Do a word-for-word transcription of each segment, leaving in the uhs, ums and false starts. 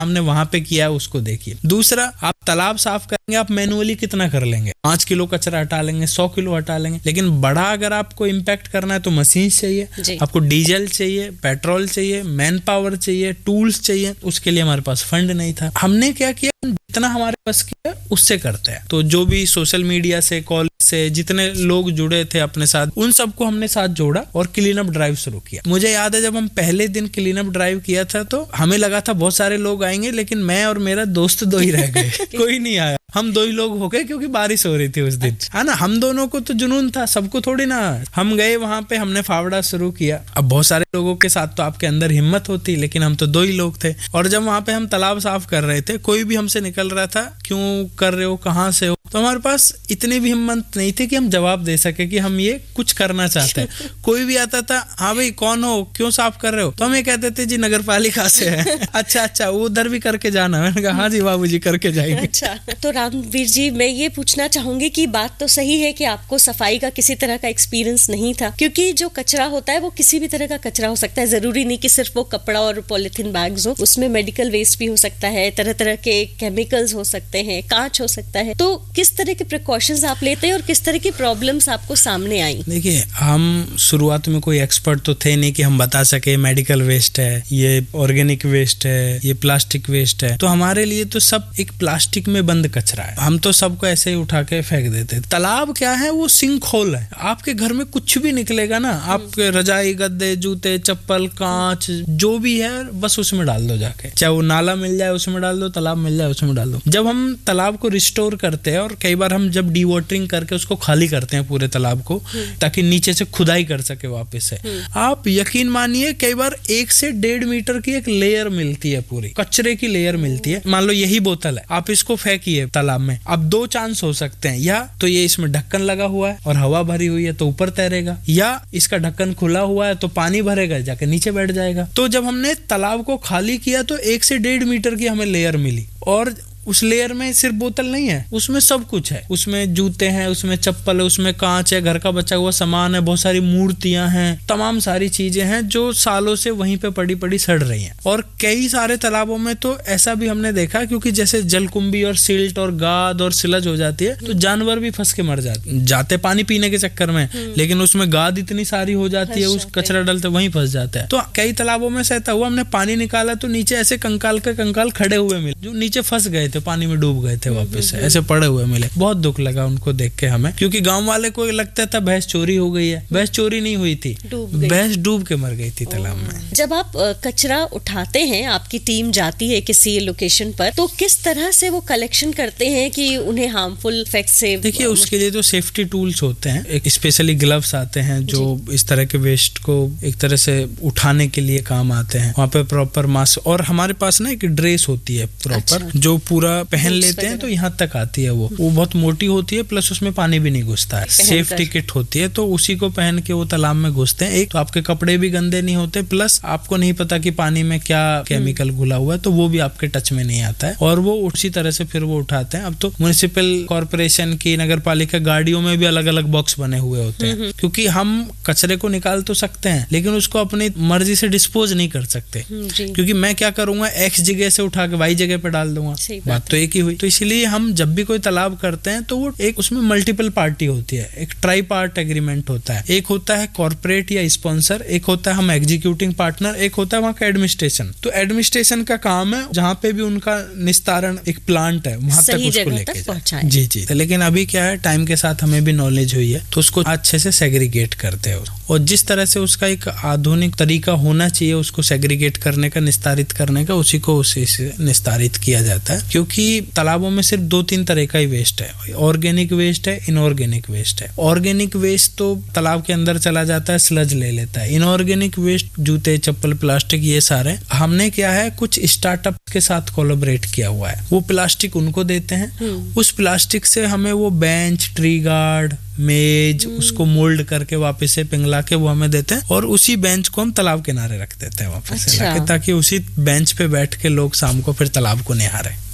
हमने वहां पे किया है उसको देखिए। दूसरा, आप तालाब साफ करेंगे, आप मैनुअली कितना कर लेंगे, पांच किलो कचरा हटा लेंगे, सौ किलो हटा लेंगे, लेकिन बड़ा अगर आपको इम्पैक्ट करना है तो मशीन चाहिए, आपको डीजल चाहिए, पेट्रोल चाहिए, मैन पावर चाहिए, टूल्स चाहिए। उसके लिए हमारे पास फंड नहीं था। हमने क्या किया, जितना हमारे पास किया उससे करते हैं। तो जो भी सोशल मीडिया से, कॉलेज से जितने लोग जुड़े थे अपने साथ, उन सबको हमने साथ जोड़ा और क्लीन अप ड्राइव शुरू किया। मुझे याद है जब हम पहले दिन क्लीन अप ड्राइव किया था तो हमें लगा था बहुत सारे लोग आएंगे, लेकिन मैं और मेरा दोस्त दो ही रह गए कोई नहीं आया। हम दो ही लोग हो गए क्योंकि बारिश हो रही थी उस दिन, है ना। हम दोनों को तो जुनून था, सबको थोड़ी ना। हम गए वहां पे, हमने फावड़ा शुरू किया। अब बहुत सारे लोगों के साथ तो आपके अंदर हिम्मत होती, लेकिन हम तो दो ही लोग थे। और जब वहां पे हम तालाब साफ कर रहे थे, कोई भी हमसे निकल रहा था, क्यों कर रहे हो, कहाँ से हो, तो हमारे पास इतनी भी हिम्मत नहीं थी कि हम जवाब दे सके कि हम ये कुछ करना चाहते हैं। कोई भी आता था, हाँ भाई कौन हो, क्यों साफ कर रहे हो, तो हम ये कहते थे जी नगर पालिका से है। अच्छा अच्छा, वो उधर भी करके जाना। मैंने कहा हाँ जी बाबूजी करके जाएंगे। अच्छा, तो रामवीर जी, मैं ये पूछना चाहूंगी कि बात तो सही है कि आपको सफाई का किसी तरह का एक्सपीरियंस नहीं था, क्योंकि जो कचरा होता है वो किसी भी तरह का कचरा हो सकता है। जरूरी नहीं कि सिर्फ वो कपड़ा और पॉलिथीन बैग्स हो, उसमें मेडिकल वेस्ट भी हो सकता है, तरह तरह के केमिकल्स हो सकते हैं, कांच हो सकता है। तो किस तरह के प्रिकॉशंस आप लेते हैं और किस तरह की प्रॉब्लम्स आपको सामने आई? देखिए, हम शुरुआत में कोई एक्सपर्ट तो थे नहीं कि हम बता सके मेडिकल वेस्ट है, ये ऑर्गेनिक वेस्ट है, ये प्लास्टिक वेस्ट है। तो हमारे लिए तो सब एक प्लास्टिक में बंद कचरा है, हम तो सबको ऐसे ही उठा के फेंक देते। तालाब क्या है, वो सिंक होल है। आपके घर में कुछ भी निकलेगा ना, आपके रजाई, गद्दे, जूते, चप्पल, कांच, जो भी है बस उसमें डाल दो जाके। चाहे वो नाला मिल जाए उसमें डाल दो, तालाब मिल जाए उसमें डाल दो। जब हम तालाब को रिस्टोर करते हैं, और कई बार हम जब डी वाटरिंग करके उसको खाली करते हैं पूरे तालाब को, ताकि नीचे से खुदाई कर सके वापस से, आप यकीन मानिए कई बार एक से डेढ़ मीटर की एक लेयर मिलती है, पूरी कचरे की लेयर मिलती है। मान लो यही बोतल है, आप इसको फेंकिए तालाब में। अब दो चांस हो सकते हैं, या तो ये इसमें ढक्कन लगा हुआ है और हवा भरी हुई है तो ऊपर तैरेगा, या इसका ढक्कन खुला हुआ है तो पानी भरेगा जाके नीचे बैठ जाएगा। तो जब हमने तालाब को खाली किया तो एक से डेढ़ मीटर की हमें लेयर मिली, और उस लेयर में सिर्फ बोतल नहीं है, उसमें सब कुछ है। उसमें जूते हैं, उसमें चप्पल है, उसमें कांच है, घर का बचा हुआ सामान है, बहुत सारी मूर्तियां हैं, तमाम सारी चीजें हैं जो सालों से वहीं पे पड़ी पड़ी सड़ रही हैं। और कई सारे तालाबों में तो ऐसा भी हमने देखा, क्योंकि जैसे जलकुंभी और सिल्ट और गाद और सिलज हो जाती है तो जानवर भी फंस के मर जाते जाते पानी पीने के चक्कर में, लेकिन उसमें गाद इतनी सारी हो जाती है, उस कचरा डलते वहीं फंस जाता है। तो कई तालाबों में ऐसा हुआ, हमने पानी निकाला तो नीचे ऐसे कंकाल के कंकाल खड़े हुए मिले, जो नीचे फंस गए थे, पानी में डूब गए थे, वापस से ऐसे पड़े हुए मिले। बहुत दुख लगा उनको देख के हमें, क्योंकि गांव वाले को लगता था भैंस चोरी हो गई है। भैंस चोरी नहीं हुई थी, भैंस डूब के मर गई थी तालाब में। जब आप कचरा उठाते हैं, आपकी टीम जाती है किसी लोकेशन पर, तो किस तरह से वो कलेक्शन करते हैं कि उन्हें हार्मफुल इफेक्ट से? देखिए, उसके लिए तो सेफ्टी टूल्स होते हैं, एक स्पेशली ग्लव्स आते हैं जो इस तरह के वेस्ट को एक तरह से उठाने के लिए काम आते हैं। वहाँ पे प्रॉपर मास्क, और हमारे पास ना एक ड्रेस होती है प्रॉपर, अच्छा। जो पूरा पहन लेते हैं तो यहाँ तक आती है। वो वो बहुत मोटी होती है, प्लस उसमें पानी भी नहीं घुसता है। सेफ्टी किट होती है, तो उसी को पहन के वो तालाब में घुसते हैं। एक तो आपके कपड़े भी गंदे नहीं होते, प्लस आपको नहीं पता कि पानी में क्या केमिकल घुला हुआ है, तो वो भी आपके टच में नहीं आता है। और वो उसी तरह से फिर वो उठाते हैं। अब तो म्युनिसिपल कॉर्पोरेशन की, नगर पालिका गाड़ियों में भी अलग अलग बॉक्स बने हुए होते हैं, क्योंकि हम कचरे को निकाल तो सकते हैं लेकिन उसको अपनी मर्जी से डिस्पोज नहीं कर सकते, क्योंकि मैं क्या करूंगा, एक्स जगह से उठा के वाई जगह पे डाल दूंगा, बात तो एक ही हुई। तो इसलिए हम जब भी कोई तालाब करते हैं तो वो एक उसमें मल्टीपल पार्टी होती है, एक ट्राई पार्ट एग्रीमेंट होता है। एक होता है कॉर्पोरेट या स्पॉन्सर, एक होता है हम एग्जीक्यूटिंग पार्टनर, एक होता है वहाँ का एडमिनिस्ट्रेशन। तो एडमिनिस्ट्रेशन का काम है जहाँ पे भी उनका निस्तारण एक प्लांट है वहां तक उसको लेके जाए। जी जी। तो लेकिन अभी क्या है, टाइम के साथ हमें भी नॉलेज हुई है, तो उसको अच्छे से सेग्रीगेट करते हैं, और जिस तरह से उसका एक आधुनिक तरीका होना चाहिए उसको सेग्रीगेट करने का, निस्तारित करने का, उसी को उसी से निस्तारित किया जाता है। क्योंकि तालाबों में सिर्फ दो तीन तरह का ही वेस्ट है, ऑर्गेनिक वेस्ट है, इनऑर्गेनिक वेस्ट है। ऑर्गेनिक वेस्ट तो तालाब के अंदर चला जाता है, स्लज ले लेता है। इनऑर्गेनिक वेस्ट, जूते, चप्पल, प्लास्टिक, ये सारे हमने क्या है, कुछ स्टार्टअप के साथ कोलैबोरेट किया हुआ है। वो प्लास्टिक उनको देते हैं, उस प्लास्टिक से हमें वो बेंच, ट्री गार्ड, मेज, उसको मोल्ड करके वापस से पिघला के वो हमें देते हैं, और उसी बेंच को हम तालाब किनारे रख देते हैं वापस से, ताकि उसी बेंच पे बैठ के लोग शाम को फिर तालाब को निहारें।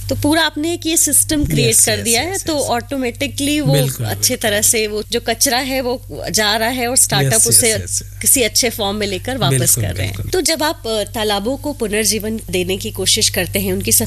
तो पूरा आपने एक ये सिस्टम क्रिएट yes, कर yes, दिया yes, है yes, तो yes. ऑटोमेटिकली वो बिल्कुल, अच्छे बिल्कुल. तरह से वो जो कचरा है वो जा रहा है और स्टार्टअप yes, उसे yes, yes. किसी अच्छे फॉर्म में लेकर वापस बिल्कुल, कर रहे हैं. बिल्कुल. तो जब आप तालाबों को पुनर्जीवन देने की कोशिश करते हैं, उनकी